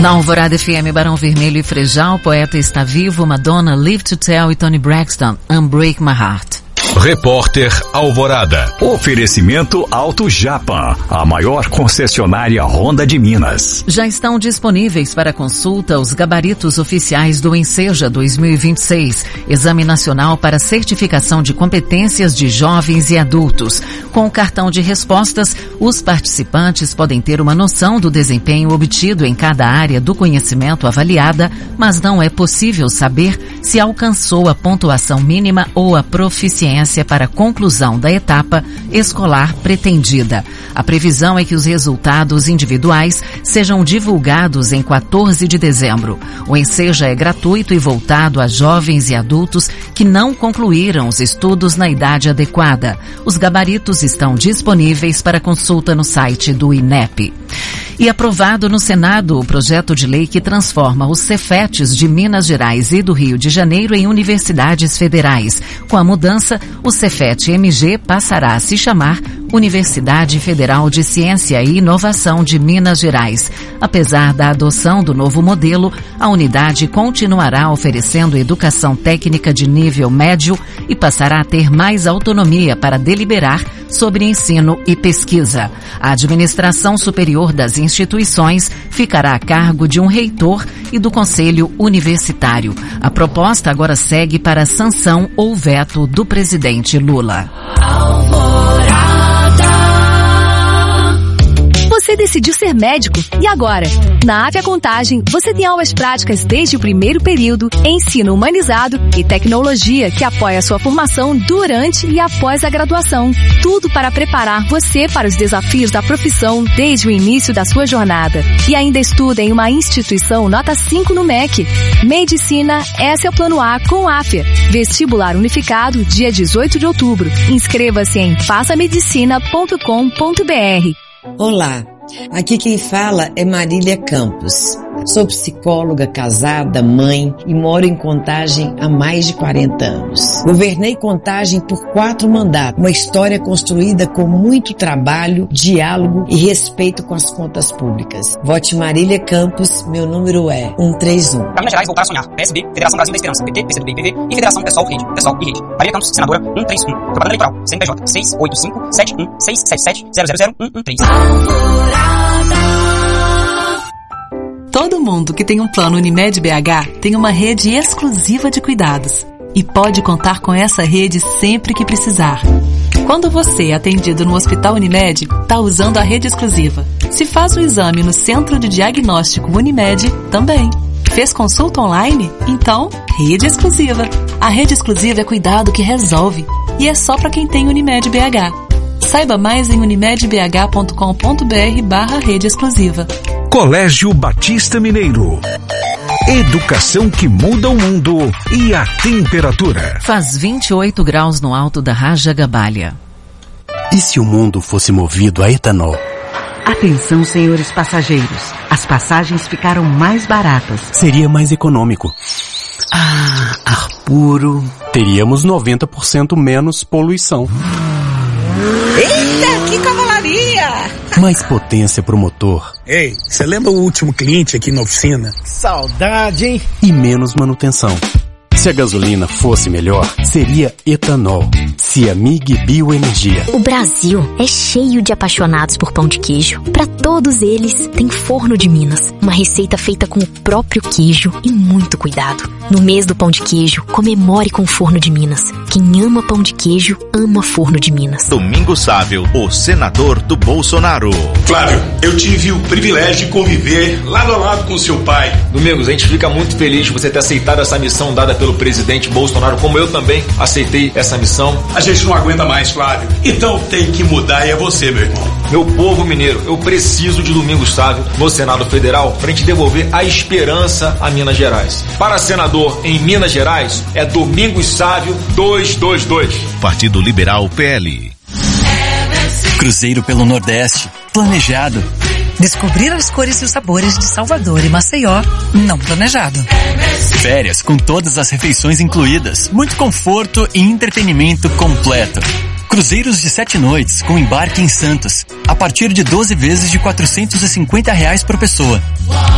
Na Alvorada FM, Barão Vermelho e Frejal, Poeta Está Vivo, Madonna, Live to Tell e Toni Braxton, Unbreak My Heart. Repórter Alvorada. Oferecimento Auto Japan, a maior concessionária Honda de Minas. Já estão disponíveis para consulta os gabaritos oficiais do Enseja 2026, Exame Nacional para Certificação de Competências de Jovens e Adultos. Com o cartão de respostas, os participantes podem ter uma noção do desempenho obtido em cada área do conhecimento avaliada, mas não é possível saber se alcançou a pontuação mínima ou a proficiência para a conclusão da etapa escolar pretendida. A previsão é que os resultados individuais sejam divulgados em 14 de dezembro. O Enseja é gratuito e voltado a jovens e adultos que não concluíram os estudos na idade adequada. Os gabaritos estão disponíveis para consulta no site do INEP. E aprovado no Senado o projeto de lei que transforma os Cefetes de Minas Gerais e do Rio de Janeiro em universidades federais. Com a mudança, o Cefet MG passará a se chamar Universidade Federal de Ciência e Inovação de Minas Gerais. Apesar da adoção do novo modelo, a unidade continuará oferecendo educação técnica de nível médio e passará a ter mais autonomia para deliberar sobre ensino e pesquisa. A administração superior das instituições ficará a cargo de um reitor e do Conselho Universitário. A proposta agora segue para a sanção ou veto do presidente Lula. Você decidiu ser médico e agora? Na Avia Contagem, você tem aulas práticas desde o primeiro período, ensino humanizado e tecnologia que apoia a sua formação durante e após a graduação. Tudo para preparar você para os desafios da profissão desde o início da sua jornada. E ainda estuda em uma instituição nota 5 no MEC. Medicina, esse é o plano A com Afia. Vestibular unificado, dia 18 de outubro. Inscreva-se em passamedicina.com.br. Olá, aqui quem fala é Marília Campos. Sou psicóloga, casada, mãe e moro em Contagem há mais de 40 anos. Governei Contagem por 4 mandatos, uma história construída com muito trabalho, diálogo e respeito com as contas públicas. Vote Marília Campos, meu número é 131. Para Minas Gerais, voltar a sonhar. PSB, Federação Brasil da Esperança, PT, PCdoB e PV e Federação Pessoal e Rede. Marília Campos, senadora 131. Propaganda eleitoral, CNPJ 685-71-677-000-113. Todo mundo que tem um plano Unimed BH tem uma rede exclusiva de cuidados e pode contar com essa rede sempre que precisar. Quando você é atendido no Hospital Unimed, está usando a rede exclusiva. Se faz o exame no Centro de Diagnóstico Unimed, também. Fez consulta online? Então, rede exclusiva. A rede exclusiva é cuidado que resolve e é só para quem tem Unimed BH. Saiba mais em unimedbh.com.br/rede exclusiva. Colégio Batista Mineiro. Educação que muda o mundo e a temperatura. Faz 28 graus no alto da Raja Gabalha. E se o mundo fosse movido a etanol? Atenção, senhores passageiros. As passagens ficaram mais baratas. Seria mais econômico. Ar puro. Teríamos 90% menos poluição. Eita, que cavalaria! Mais potência pro motor. Ei, você lembra o último cliente aqui na oficina? Saudade, hein? E menos manutenção. Se a gasolina fosse melhor, seria etanol. Ciamig Bioenergia. O Brasil é cheio de apaixonados por pão de queijo. Para todos eles, tem Forno de Minas. Uma receita feita com o próprio queijo e muito cuidado. No mês do pão de queijo, comemore com o Forno de Minas. Quem ama pão de queijo, ama Forno de Minas. Domingos Sávio, o senador do Bolsonaro. Flávio, eu tive o privilégio de conviver lado a lado com seu pai. Domingos, a gente fica muito feliz de você ter aceitado essa missão dada pelo presidente Bolsonaro, como eu também aceitei essa missão. A gente não aguenta mais, Flávio. Então tem que mudar e é você, meu irmão. Meu povo mineiro, eu preciso de Domingos Sávio no Senado Federal pra gente devolver a esperança a Minas Gerais. Para senador em Minas Gerais, é Domingos Sávio 222. Partido Liberal PL. Cruzeiro pelo Nordeste. Planejado. Descobrir as cores e os sabores de Salvador e Maceió, não planejado. Férias com todas as refeições incluídas, muito conforto e entretenimento completo. Cruzeiros de 7 noites com embarque em Santos, a partir de 12 vezes de R$ 450 por pessoa.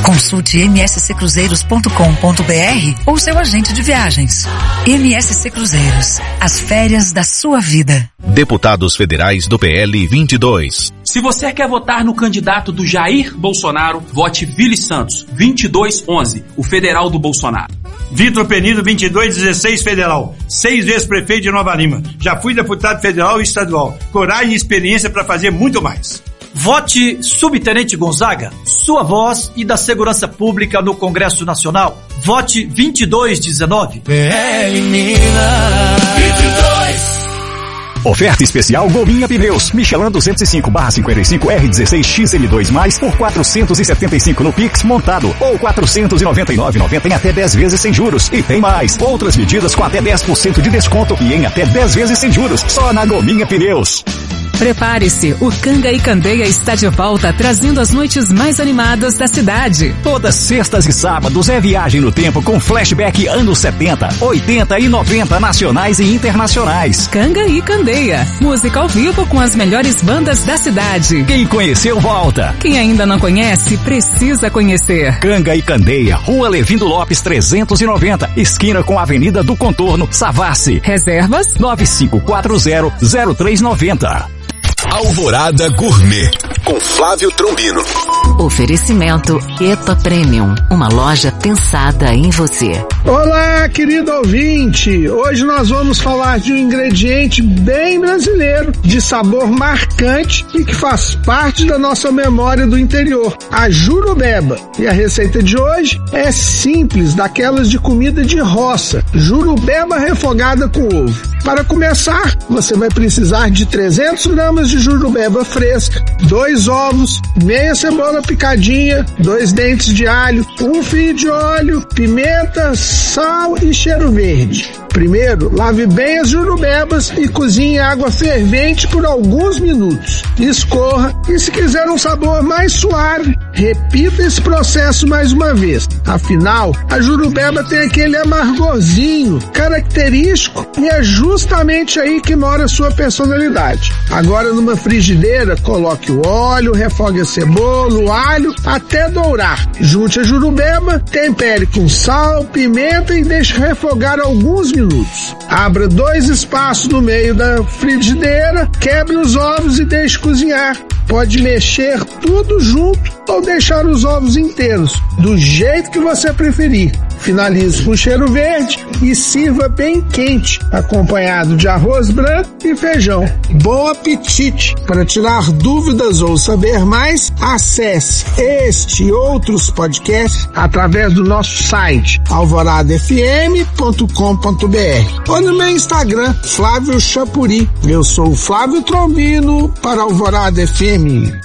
Consulte msccruzeiros.com.br ou seu agente de viagens. MSC Cruzeiros, as férias da sua vida. Deputados federais do PL 22. Se você quer votar no candidato do Jair Bolsonaro, vote Vili Santos, 2211, o federal do Bolsonaro. Vitor Penido, 2216, federal. 6 vezes prefeito de Nova Lima. Já fui deputado federal e estadual. Coragem e experiência para fazer muito mais. Vote Subtenente Gonzaga, sua voz e da segurança pública no Congresso Nacional. Vote 2219. PL Minas 22. Oferta especial Gominha Pneus. Michelin 205/55 R16XL2+, por 475 no Pix montado, ou 499,90 em até 10 vezes sem juros. E tem mais, outras medidas com até 10% de desconto e em até 10 vezes sem juros, só na Gominha Pneus. Prepare-se, o Canga e Candeia está de volta, trazendo as noites mais animadas da cidade. Todas sextas e sábados é viagem no tempo com flashback anos 70, 80 e 90 nacionais e internacionais. Canga e Candeia, música ao vivo com as melhores bandas da cidade. Quem conheceu, volta. Quem ainda não conhece, precisa conhecer. Canga e Candeia, Rua Levindo Lopes 390, esquina com a Avenida do Contorno, Savassi. Reservas 9540-0390. Alvorada Gourmet, com Flávio Trombino. Oferecimento EPA Premium, uma loja pensada em você. Olá, querido ouvinte! Hoje nós vamos falar de um ingrediente bem brasileiro, de sabor marcante e que faz parte da nossa memória do interior, a jurubeba. E a receita de hoje é simples, daquelas de comida de roça, jurubeba refogada com ovo. Para começar, você vai precisar de 300 gramas de jurubeba fresca, 2 ovos, meia cebola picadinha, 2 dentes de alho, 1 fio de óleo, pimenta, sal e cheiro verde. Primeiro, lave bem as jurubebas e cozinhe em água fervente por alguns minutos. Escorra e, se quiser um sabor mais suave, repita esse processo mais uma vez. Afinal, a jurubeba tem aquele amargorzinho característico e é justamente aí que mora a sua personalidade. Agora, numa frigideira, coloque o óleo, refogue a cebola, o alho até dourar. Junte a jurubeba, tempere com sal, pimenta e deixe refogar alguns minutos. Abra 2 espaços no meio da frigideira, quebre os ovos e deixe cozinhar. Pode mexer tudo junto ou deixar os ovos inteiros, do jeito que você preferir. Finalize com cheiro verde e sirva bem quente, acompanhado de arroz branco e feijão. Bom apetite! Para tirar dúvidas ou saber mais, acesse este e outros podcasts através do nosso site alvoradafm.com.br ou no meu Instagram, Flávio Chapuri. Eu sou o Flávio Trombino para Alvorada FM.